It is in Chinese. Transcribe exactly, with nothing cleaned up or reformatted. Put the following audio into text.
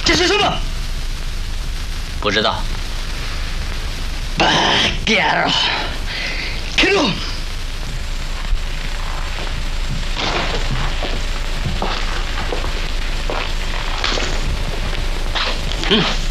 这是什么？ 不知道。 Bagheera， 开路！嗯。